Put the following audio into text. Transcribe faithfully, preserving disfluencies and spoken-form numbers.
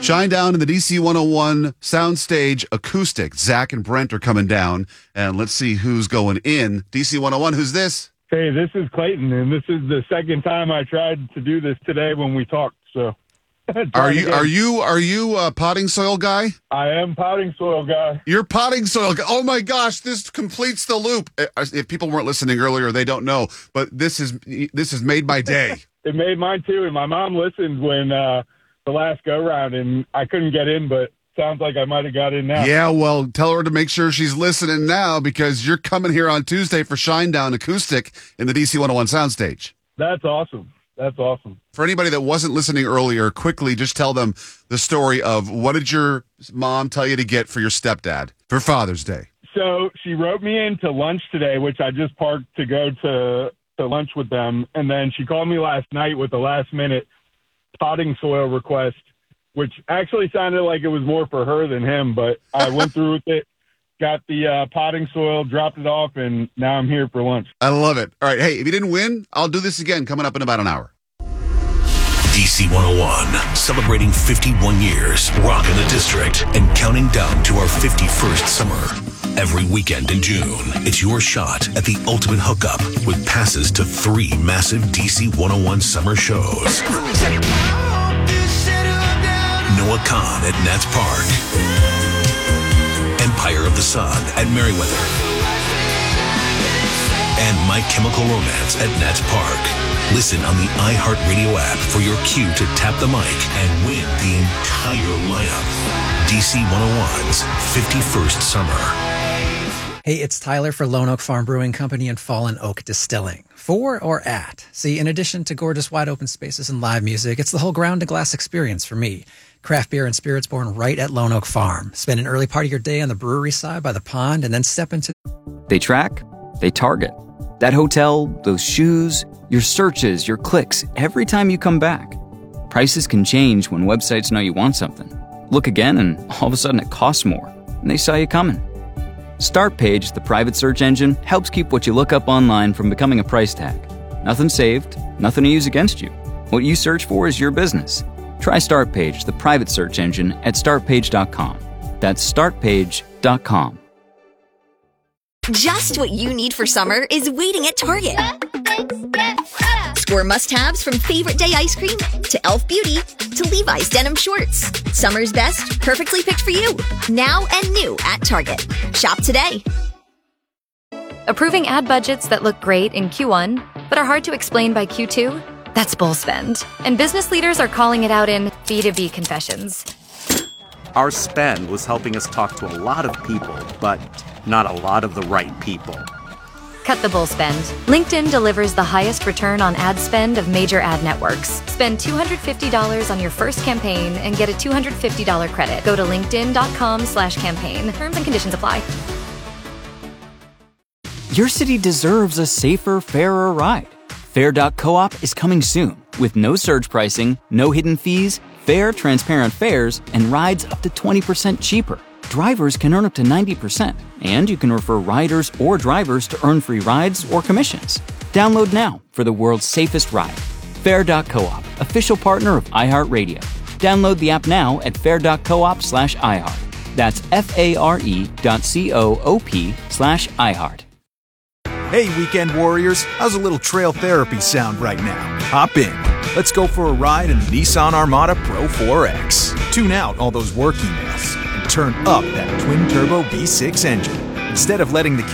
Shine down in the D C one oh one soundstage acoustic. Zach and Brent are coming down, and let's see who's going in. D C one oh one, who's this? Hey, this is Clayton, and this is the second time I tried to do this today when we talked. So, are you are you are you a potting soil guy? I am potting soil guy. You're potting soil guy. Oh my gosh, this completes the loop. If people weren't listening earlier, they don't know, but this is this has made my day. It made mine too, and my mom listened when uh, the last go round, and I couldn't get in, but sounds like I might have got in now. Yeah, well, tell her to make sure she's listening now, because you're coming here on Tuesday for Shinedown Acoustic in the D C one oh one soundstage. That's awesome. That's awesome. For anybody that wasn't listening earlier, quickly just tell them the story of what did your mom tell you to get for your stepdad for Father's Day? So she wrote me into lunch today, which I just parked to go to, to lunch with them. And then she called me last night with a last minute potting soil request, which actually sounded like it was more for her than him, but I went through with it, got the uh, potting soil, dropped it off, and now I'm here for lunch. I love it. All right, hey, if you didn't win, I'll do this again coming up in about an hour. D C one oh one, celebrating fifty-one years, rocking the district, and counting down to our fifty-first summer. Every weekend in June, it's your shot at the ultimate hookup with passes to three massive D C one oh one summer shows. Noah Khan at Nats Park. Empire of the Sun at Merriweather. And My Chemical Romance at Nats Park. Listen on the iHeartRadio app for your cue to tap the mic and win the entire lineup. D C one oh one's fifty-first summer. Hey, it's Tyler for Lone Oak Farm Brewing Company and Fallen Oak Distilling. For or at? See, in addition to gorgeous wide open spaces and live music, it's the whole ground to glass experience for me. Craft beer and spirits born right at Lone Oak Farm. Spend an early part of your day on the brewery side by the pond and then step into... They track, they target. That hotel, those shoes, your searches, your clicks, every time you come back. Prices can change when websites know you want something. Look again and all of a sudden it costs more, and they saw you coming. Startpage, the private search engine, helps keep what you look up online from becoming a price tag. Nothing saved, nothing to use against you. What you search for is your business. Try Startpage, the private search engine, at start page dot com. That's start page dot com. Just what you need for summer is waiting at Target. Score must-haves from Favorite Day ice cream to Elf Beauty to Levi's denim shorts. Summer's best, perfectly picked for you. Now and new at Target. Shop today. Approving ad budgets that look great in Q one, but are hard to explain by Q two? That's bull spend. And business leaders are calling it out in B two B confessions. Our spend was helping us talk to a lot of people, but not a lot of the right people. Cut the bull spend. LinkedIn delivers the highest return on ad spend of major ad networks. Spend two hundred fifty dollars on your first campaign and get a two hundred fifty dollars credit. Go to linkedin.com slash campaign. Terms and conditions apply. Your city deserves a safer, fairer ride. Fair dot coop is coming soon with no surge pricing, no hidden fees, fair, transparent fares, and rides up to twenty percent cheaper. Drivers can earn up to ninety percent, and you can refer riders or drivers to earn free rides or commissions. Download now for the world's safest ride. Fair dot coop, official partner of iHeartRadio. Download the app now at fair dot coop slash iHeart. That's F-A-R-E dot C-O-O-P slash iHeart. Hey, Weekend Warriors, how's a little trail therapy sound right now? Hop in. Let's go for a ride in the Nissan Armada Pro four X. Tune out all those work emails and turn up that twin-turbo V six engine. Instead of letting the